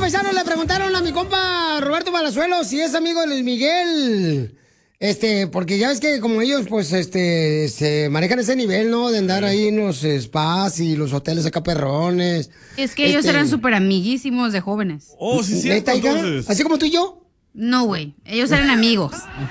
paisanos, le preguntaron a mi compa Roberto Palazuelos si es amigo de Luis Miguel. Porque ya ves que como ellos, pues, se manejan ese nivel, ¿no? De andar ahí en los spas y los hoteles acá perrones. Es que ellos eran súper amiguísimos de jóvenes. Oh, sí, cierto, entonces. ¿Así como tú y yo? No, güey. Ellos eran amigos.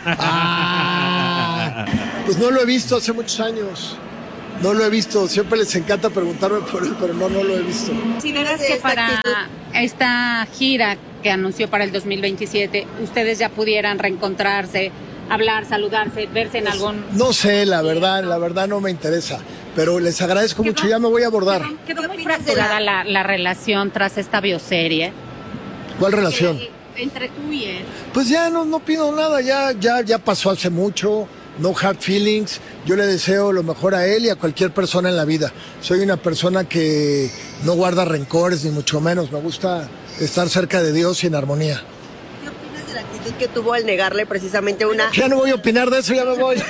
Pues no lo he visto hace muchos años. No lo he visto. Siempre les encanta preguntarme por él, pero no lo he visto. Si verás que para esta gira que anunció para el 2027, ustedes ya pudieran reencontrarse, hablar, saludarse, verse en algún... No sé, la verdad no me interesa. Pero les agradezco mucho, ya me voy a abordar. Quedó muy fracturada la relación tras esta bioserie. ¿Cuál relación? Entre tú y él. Pues ya no pido nada, ya pasó hace mucho. No hard feelings. Yo le deseo lo mejor a él y a cualquier persona en la vida. Soy una persona que no guarda rencores, ni mucho menos. Me gusta estar cerca de Dios y en armonía. ¿Qué opinas de la actitud que tuvo al negarle precisamente una... Ya no voy a opinar de eso, ya me voy.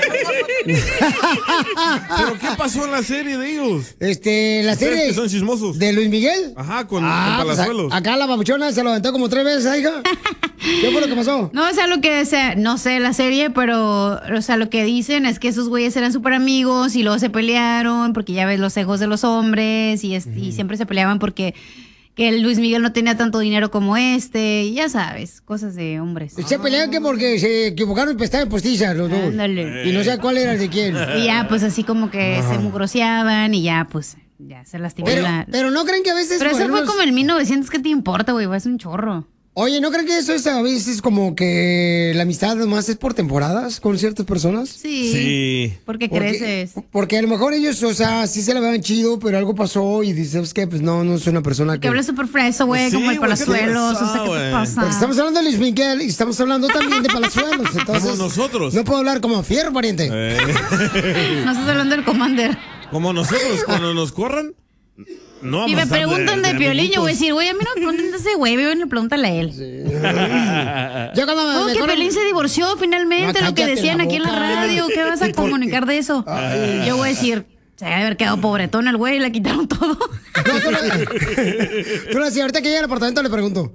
¿Pero qué pasó en la serie de ellos? La serie que son chismosos. ¿De Luis Miguel? Ajá, con Palazuelos. Pues acá la babuchona se lo aventó como 3 veces, hija. ¿Qué fue lo que pasó? No, no sé la serie, pero, lo que dicen es que esos güeyes eran súper amigos y luego se pelearon porque ya ves los egos de los hombres y siempre se peleaban porque que Luis Miguel no tenía tanto dinero como y ya sabes, cosas de hombres. Se pelearon que porque se equivocaron y pestaban postizas los dos. Ándale. Y no sé cuál era el de quién. Y ya, pues así como que se mugroseaban y ya, pues, ya se lastimaron. Pero no creen que a veces... Pero eso fue como en 1900, ¿qué te importa, güey? Es un chorro. Oye, ¿no creen que eso es a veces como que la amistad nomás es por temporadas con ciertas personas? Sí. Porque creces. Porque a lo mejor ellos, o sea, sí se la vean chido, pero algo pasó y dices, ¿sabes qué? Pues no es una persona que habla súper freso, güey, como el Palazuelos. O sea, ¿qué te pasa? Porque estamos hablando de Luis Miguel y estamos hablando también de Palazuelos. Entonces, como nosotros. No puedo hablar como fierro, pariente. No estás hablando del Commander. Como nosotros, cuando nos corran. No, y me preguntan de Piolín, yo voy a decir, güey, a mí no me preguntan de ese güey, pregúntale a él. Sí. Yo cuando que Piolín se divorció finalmente, lo que decían aquí en la radio, ¿qué vas a comunicar de eso? Yo voy a decir, se debe haber quedado pobretón el güey, le quitaron todo. Tú le decías, ahorita que llegue al apartamento le pregunto.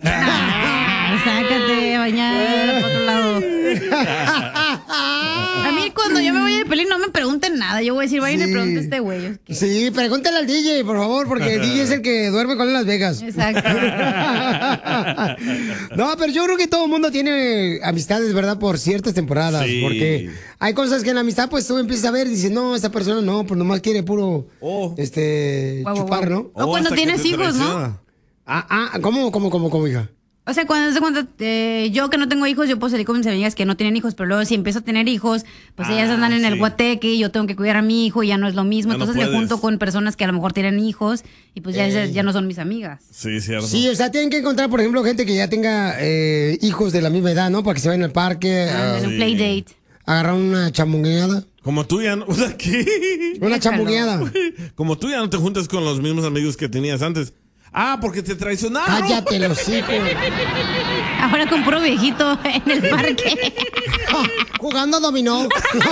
Sácate, bañar, por otro lado. A mí cuando yo me voy de Piolín no me pregunten nada. Yo voy a decir, vayan y le pregunten a este güey. Sí, pregúntale al DJ, por favor, porque el DJ es el que duerme con él en Las Vegas. Exacto. No, pero yo creo que todo el mundo tiene amistades, ¿verdad? Por ciertas temporadas. Sí. Porque hay cosas que en la amistad, pues tú empiezas a ver y dices, no, esta persona no, pues nomás quiere puro, chupar, ¿no? O cuando tienes hijos, ¿no? ¿Cómo, hija? O sea, cuando yo que no tengo hijos, yo puedo salir con mis amigas que no tienen hijos, pero luego si empiezo a tener hijos, pues ellas andan en el guateque y yo tengo que cuidar a mi hijo y ya no es lo mismo. Entonces me junto con personas que a lo mejor tienen hijos y pues ya no son mis amigas. Sí, cierto. Sí, o sea, tienen que encontrar, por ejemplo, gente que ya tenga hijos de la misma edad, ¿no? Para que se vayan al parque. En un play date. Agarrar una chamungueada. Como tú ya no... O sea, ¿qué? Una chamungueada. Como tú ya no te juntas con los mismos amigos que tenías antes. Ah, porque te traicionaron. Cállate los hijos. Ahora con puro viejito en el parque. Jugando dominó.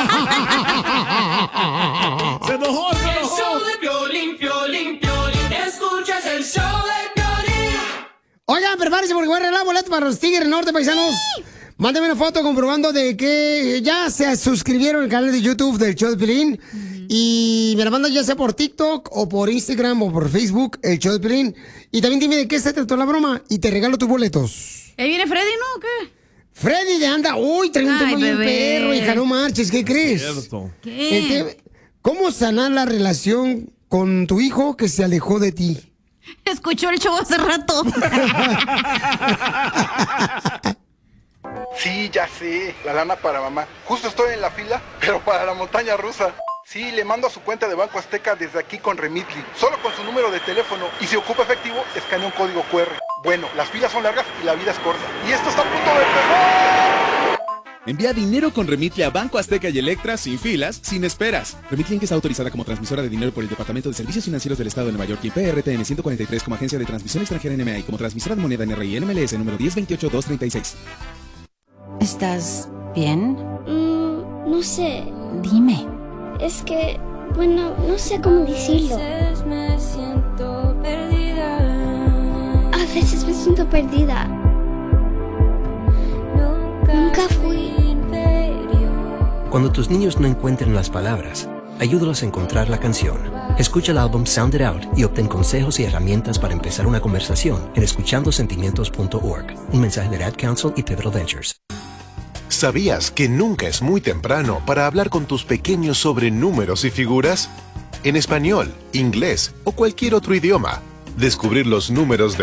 Se enojó. El show de Piolín. Escuchas el show de Piolín. Oigan, prepárense porque voy a arreglar boletos para los Tigres Norte, paisanos. Mándame una foto comprobando de que ya se suscribieron al canal de YouTube del show de Piolín. Y me la mandan ya sea por TikTok o por Instagram o por Facebook, el show de Piolín. Y también dime de qué se trató la broma y te regalo tus boletos. ¿Ahí viene Freddy, no? ¿Qué? Freddy de anda. Uy, trae un tema bien perro, hija, no marches. ¿Qué crees? Cierto. ¿Qué? ¿Cómo sanar la relación con tu hijo que se alejó de ti? Escuchó el show hace rato. Sí, ya sé, la lana para mamá. Justo estoy en la fila, pero para la montaña rusa. Sí, le mando a su cuenta de Banco Azteca desde aquí con Remitly, solo con su número de teléfono, y si ocupa efectivo, escanea un código QR. Bueno, las filas son largas y la vida es corta. Y esto está a punto de empezar. Envía dinero con Remitly a Banco Azteca y Electra sin filas, sin esperas. Remitly Inc. está autorizada como transmisora de dinero por el Departamento de Servicios Financieros del Estado de Nueva York y PRTN 143 como agencia de transmisión extranjera NMA y como transmisora de moneda NRI NMLS número 1028236. ¿Estás bien? No sé. Dime. Es que, bueno, no sé cómo decirlo. Me siento perdida. A veces me siento perdida. Nunca fui. Cuando tus niños no encuentren las palabras, ayúdalos a encontrar la canción. Escucha el álbum Sound It Out y obtén consejos y herramientas para empezar una conversación en escuchandosentimientos.org. Un mensaje de Ad Council y Pivotal Ventures. ¿Sabías que nunca es muy temprano para hablar con tus pequeños sobre números y figuras? En español, inglés o cualquier otro idioma, descubrir los números de